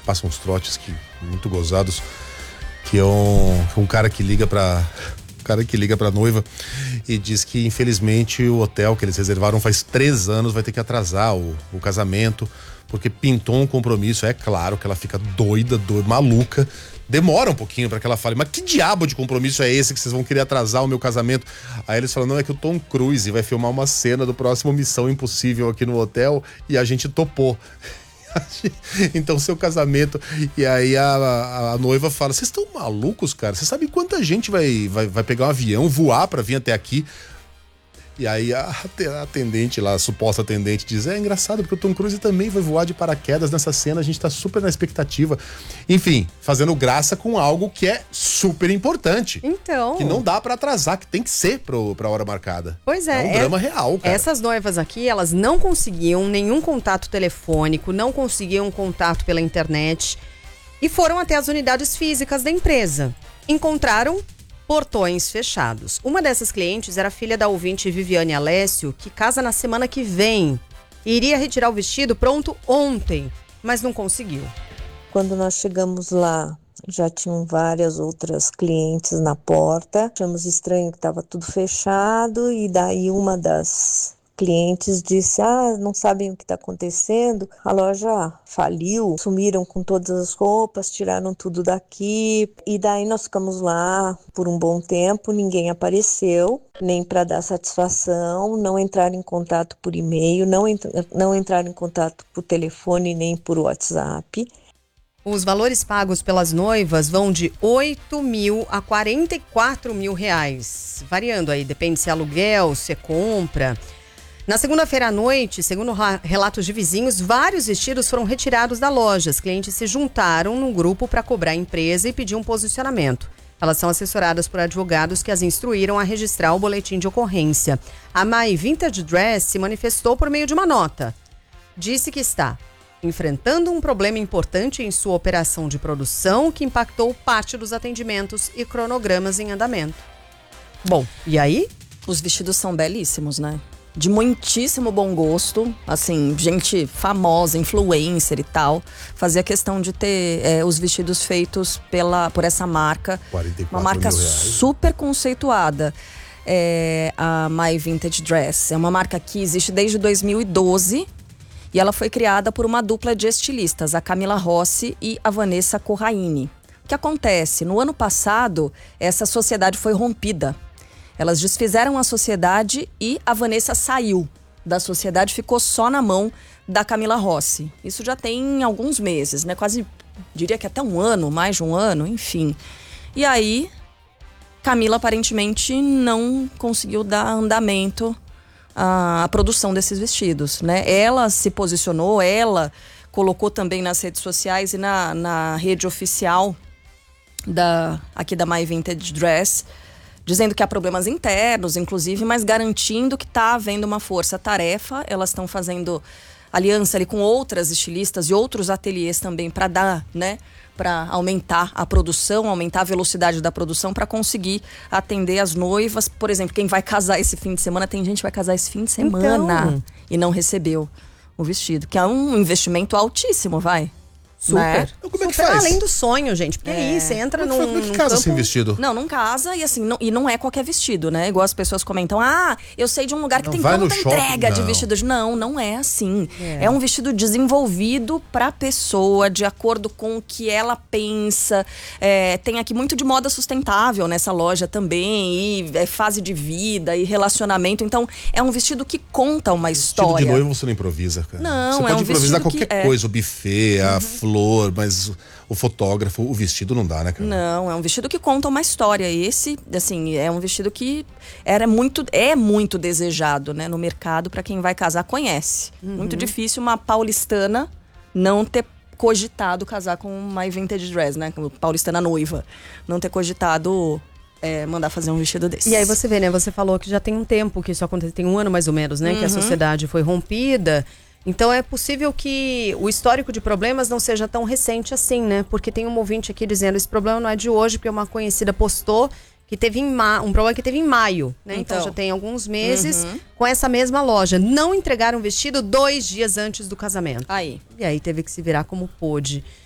passa uns trotes muito gozados, que é um cara que liga pra noiva e diz que infelizmente o hotel que eles reservaram faz 3 anos vai ter que atrasar o casamento, porque pintou um compromisso. É claro que ela fica doida, maluca. Demora um pouquinho pra que ela fale, mas que diabo de compromisso é esse que vocês vão querer atrasar o meu casamento? Aí eles falam, não, é que o Tom Cruise vai filmar uma cena do próximo Missão Impossível aqui no hotel e a gente topou. Então seu casamento. E aí a noiva fala, vocês estão malucos, cara? Você sabe quanta gente vai pegar um avião, voar pra vir até aqui? E aí a atendente lá, a suposta atendente, diz, é engraçado porque o Tom Cruise também vai voar de paraquedas nessa cena, a gente tá super na expectativa. Enfim, fazendo graça com algo que é super importante. Então. Que não dá pra atrasar, que tem que ser pra hora marcada. Pois é. É um drama real, cara. Essas noivas aqui, elas não conseguiam nenhum contato telefônico, não conseguiam contato pela internet e foram até as unidades físicas da empresa. Encontraram portões fechados. Uma dessas clientes era filha da ouvinte Viviane Alessio, que casa na semana que vem. E iria retirar o vestido pronto ontem, mas não conseguiu. Quando nós chegamos lá, já tinham várias outras clientes na porta. Achamos estranho que estava tudo fechado e daí uma das clientes disse, não sabem o que está acontecendo, a loja faliu, sumiram com todas as roupas, tiraram tudo daqui, e daí nós ficamos lá por um bom tempo, ninguém apareceu, nem para dar satisfação, não entraram em contato por e-mail, não entraram em contato por telefone nem por WhatsApp. Os valores pagos pelas noivas vão de 8 mil a 44 mil reais, variando aí, depende se é aluguel, se é compra. Na segunda-feira à noite, segundo relatos de vizinhos, vários vestidos foram retirados da loja. Os clientes se juntaram num grupo para cobrar a empresa e pedir um posicionamento. Elas são assessoradas por advogados que as instruíram a registrar o boletim de ocorrência. A My Vintage Dress se manifestou por meio de uma nota. Disse que está enfrentando um problema importante em sua operação de produção que impactou parte dos atendimentos e cronogramas em andamento. Bom, e aí? Os vestidos são belíssimos, né? De muitíssimo bom gosto, assim, gente famosa, influencer e tal, fazia questão de ter os vestidos feitos por essa marca, uma marca super conceituada, a My Vintage Dress. É uma marca que existe desde 2012 e ela foi criada por uma dupla de estilistas, a Camila Rossi e a Vanessa Corraine. O que acontece? No ano passado, essa sociedade foi rompida. Elas desfizeram a sociedade e a Vanessa saiu da sociedade, ficou só na mão da Camila Rossi. Isso já tem alguns meses, né? Quase, diria que até um ano, mais de um ano, enfim. E aí, Camila aparentemente não conseguiu dar andamento à produção desses vestidos, né? Ela se posicionou, ela colocou também nas redes sociais e na rede oficial aqui da My Vintage Dress, dizendo que há problemas internos, inclusive, mas garantindo que está havendo uma força-tarefa. Elas estão fazendo aliança ali com outras estilistas e outros ateliês também para dar, né, para aumentar a produção, aumentar a velocidade da produção para conseguir atender as noivas. Por exemplo, quem vai casar esse fim de semana, tem gente que vai casar esse fim de semana e não recebeu o vestido, que é um investimento altíssimo, vai. Super. Né? Então, como é que Super faz? além do sonho, gente. Porque aí você entra num Como é que casa campo... sem vestido? Não casa e assim, não é qualquer vestido, né? Igual as pessoas comentam, eu sei de um lugar que Não tem vai no tanta shopping, entrega de não. vestidos. Não é assim. É um vestido desenvolvido pra pessoa, de acordo com o que ela pensa. Tem aqui muito de moda sustentável nessa loja também, e fase de vida e relacionamento. Então, é um vestido que conta uma história. Vestido de noivo você não improvisa, cara. Não, você pode improvisar vestido qualquer coisa, o buffet, a flor, mas o fotógrafo, o vestido não dá, né, cara? Não, é um vestido que conta uma história. Esse, assim, é um vestido que é muito desejado, né, no mercado, para quem vai casar, conhece. Muito difícil uma paulistana não ter cogitado casar com uma vintage dress, né, com paulistana noiva, não ter cogitado mandar fazer um vestido desse. E aí você vê, né, você falou que já tem um tempo que isso aconteceu, tem um ano mais ou menos, né, que a sociedade foi rompida. Então é possível que o histórico de problemas não seja tão recente assim, né? Porque tem um ouvinte aqui dizendo, esse problema não é de hoje, porque uma conhecida postou que teve um problema que teve em maio, né? Então já tem alguns meses com essa mesma loja. Não entregaram o vestido 2 dias antes do casamento. Aí. E aí teve que se virar como pôde.